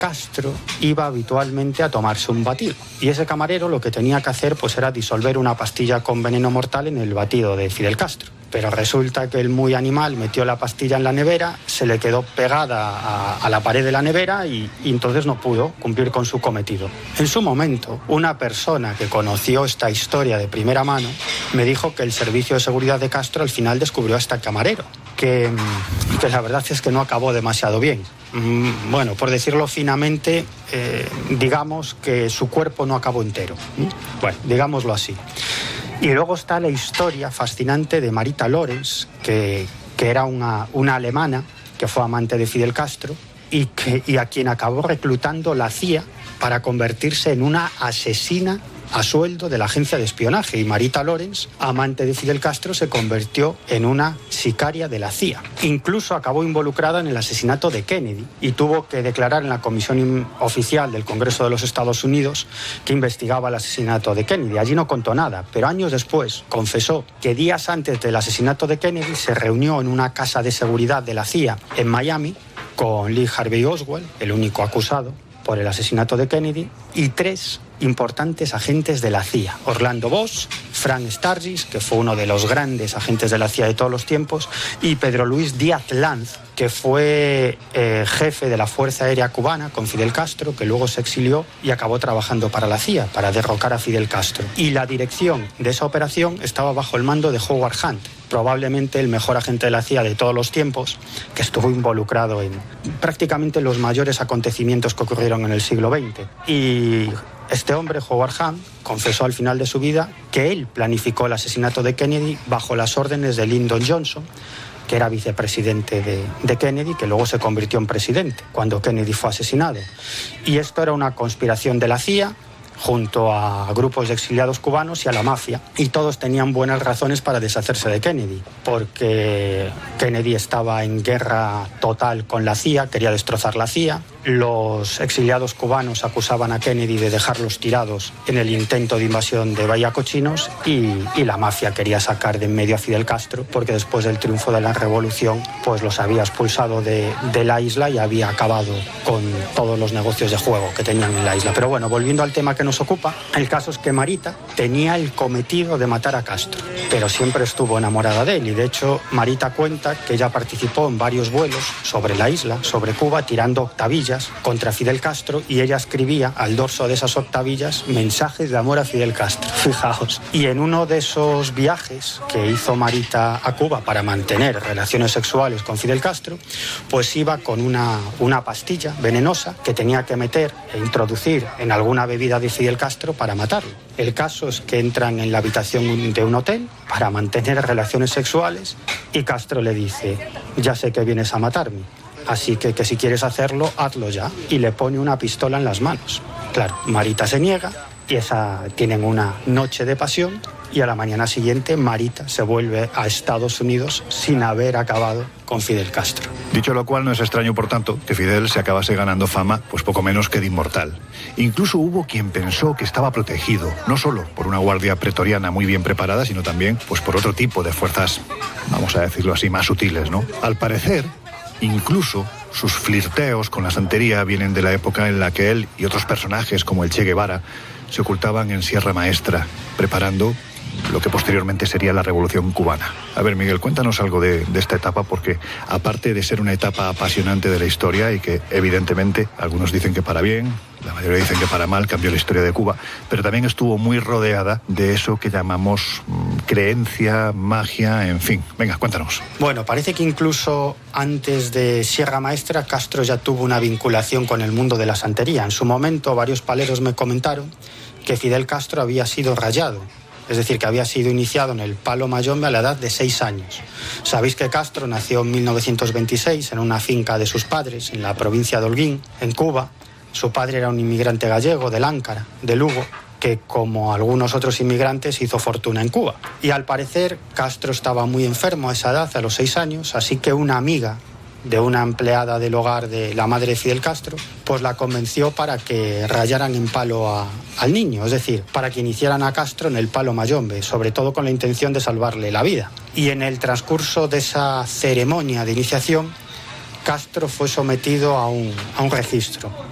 Castro iba habitualmente a tomarse un batido y ese camarero lo que tenía que hacer pues era disolver una pastilla con veneno mortal en el batido de Fidel Castro. Pero resulta que el muy animal metió la pastilla en la nevera, se le quedó pegada a la pared de la nevera y entonces no pudo cumplir con su cometido. En su momento, una persona que conoció esta historia de primera mano me dijo que el servicio de seguridad de Castro al final descubrió a este camarero, que la verdad es que no acabó demasiado bien. Bueno, por decirlo finamente, digamos que su cuerpo no acabó entero. Bueno, digámoslo así. Y luego está la historia fascinante de Marita Lorenz, que era una alemana que fue amante de Fidel Castro y a quien acabó reclutando la CIA para convertirse en una asesina a sueldo de la agencia de espionaje. Y Marita Lorenz, amante de Fidel Castro, se convirtió en una sicaria de la CIA. Incluso acabó involucrada en el asesinato de Kennedy y tuvo que declarar en la comisión oficial del Congreso de los Estados Unidos que investigaba el asesinato de Kennedy. Allí no contó nada, pero años después confesó que días antes del asesinato de Kennedy se reunió en una casa de seguridad de la CIA en Miami con Lee Harvey Oswald, el único acusado por el asesinato de Kennedy, y 3 importantes agentes de la CIA: Orlando Bosch, Frank Sturgis, que fue uno de los grandes agentes de la CIA de todos los tiempos, y Pedro Luis Díaz Lanz, que fue jefe de la Fuerza Aérea Cubana con Fidel Castro, que luego se exilió y acabó trabajando para la CIA, para derrocar a Fidel Castro. Y la dirección de esa operación estaba bajo el mando de Howard Hunt, probablemente el mejor agente de la CIA de todos los tiempos, que estuvo involucrado en prácticamente los mayores acontecimientos que ocurrieron en el siglo XX. Y este hombre, Howard Hunt, confesó al final de su vida que él planificó el asesinato de Kennedy bajo las órdenes de Lyndon Johnson, que era vicepresidente de Kennedy, que luego se convirtió en presidente cuando Kennedy fue asesinado. Y esto era una conspiración de la CIA junto a grupos de exiliados cubanos y a la mafia. Y todos tenían buenas razones para deshacerse de Kennedy, porque Kennedy estaba en guerra total con la CIA, quería destrozar la CIA. Los exiliados cubanos acusaban a Kennedy de dejarlos tirados en el intento de invasión de Bahía Cochinos y la mafia quería sacar de en medio a Fidel Castro porque después del triunfo de la revolución pues los había expulsado de la isla y había acabado con todos los negocios de juego que tenían en la isla. Pero bueno, volviendo al tema que nos ocupa, el caso es que Marita tenía el cometido de matar a Castro, pero siempre estuvo enamorada de él y de hecho Marita cuenta que ella participó en varios vuelos sobre la isla, sobre Cuba, tirando octavillas contra Fidel Castro y ella escribía al dorso de esas octavillas mensajes de amor a Fidel Castro, fijaos. Y en uno de esos viajes que hizo Marita a Cuba para mantener relaciones sexuales con Fidel Castro, pues iba con una pastilla venenosa que tenía que meter e introducir en alguna bebida de Fidel Castro para matarlo. El caso es que entran en la habitación de un hotel para mantener relaciones sexuales y Castro le dice: ya sé que vienes a matarme, así que si quieres hacerlo, hazlo ya. Y le pone una pistola en las manos. Claro, Marita se niega y tienen una noche de pasión y a la mañana siguiente Marita se vuelve a Estados Unidos sin haber acabado con Fidel Castro. Dicho lo cual, no es extraño, por tanto, que Fidel se acabase ganando fama, pues poco menos que de inmortal. Incluso hubo quien pensó que estaba protegido, no solo por una guardia pretoriana muy bien preparada, sino también pues por otro tipo de fuerzas, vamos a decirlo así, más sutiles, ¿no? Al parecer, incluso sus flirteos con la santería vienen de la época en la que él y otros personajes como el Che Guevara se ocultaban en Sierra Maestra, preparando lo que posteriormente sería la Revolución Cubana. A ver, Miguel, cuéntanos algo de esta etapa, porque aparte de ser una etapa apasionante de la historia y que evidentemente algunos dicen que para bien, la mayoría dicen que para mal, cambió la historia de Cuba, pero también estuvo muy rodeada de eso que llamamos creencia, magia, en fin. Venga, cuéntanos. Bueno, parece que incluso antes de Sierra Maestra, Castro ya tuvo una vinculación con el mundo de la santería. En su momento, varios paleros me comentaron que Fidel Castro había sido rayado, es decir, que había sido iniciado en el palo mayombe a la edad de 6 años. Sabéis que Castro nació en 1926 en una finca de sus padres, en la provincia de Holguín, en Cuba. Su padre era un inmigrante gallego de Láncara, de Lugo, que como algunos otros inmigrantes hizo fortuna en Cuba. Y al parecer Castro estaba muy enfermo a esa edad, a los 6 años, así que una amiga de una empleada del hogar de la madre de Fidel Castro, pues la convenció para que rayaran en palo al niño, es decir, para que iniciaran a Castro en el palo mayombe, sobre todo con la intención de salvarle la vida. Y en el transcurso de esa ceremonia de iniciación, Castro fue sometido a un registro.